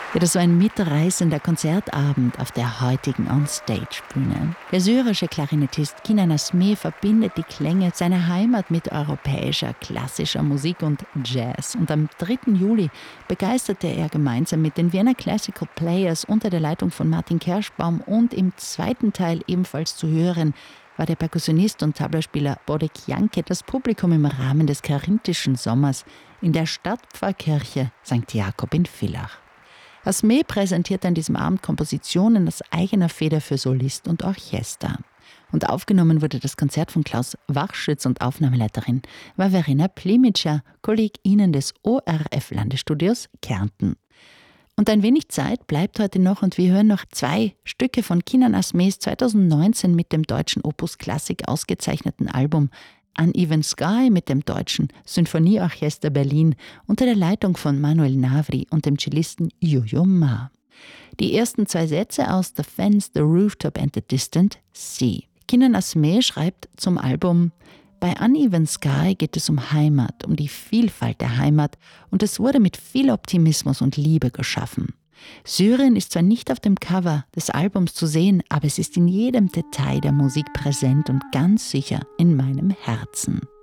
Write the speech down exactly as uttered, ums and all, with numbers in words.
Ja, das war ein mitreißender Konzertabend auf der heutigen On-Stage-Bühne. Der syrische Klarinettist Kinan Asmeh verbindet die Klänge seiner Heimat mit europäischer klassischer Musik und Jazz. Und am dritten Juli begeisterte er gemeinsam mit den Vienna Classical Players unter der Leitung von Martin Kerschbaum und im zweiten Teil ebenfalls zu hören war der Perkussionist und Tablaspieler Bodek Janke das Publikum im Rahmen des Karinthischen Sommers in der Stadtpfarrkirche Sankt Jakob in Villach. Asmeh präsentiert an diesem Abend Kompositionen aus eigener Feder für Solist und Orchester. Und aufgenommen wurde das Konzert von Klaus Wachschütz und Aufnahmeleiterin war Verena Plimitscher, KollegInnen des O R F-Landesstudios Kärnten. Und ein wenig Zeit bleibt heute noch und wir hören noch zwei Stücke von Kinan Asmehs zweitausendneunzehn mit dem deutschen Opus Klassik ausgezeichneten Album Uneven Sky mit dem Deutschen Sinfonieorchester Berlin unter der Leitung von Manuel Navri und dem Cellisten Yo-Yo Ma. Die ersten zwei Sätze aus The Fence, The Rooftop and the Distant Sea. Kinan Asmeh schreibt zum Album: Bei Uneven Sky geht es um Heimat, um die Vielfalt der Heimat und es wurde mit viel Optimismus und Liebe geschaffen. Syrien ist zwar nicht auf dem Cover des Albums zu sehen, aber es ist in jedem Detail der Musik präsent und ganz sicher in meinem Herzen.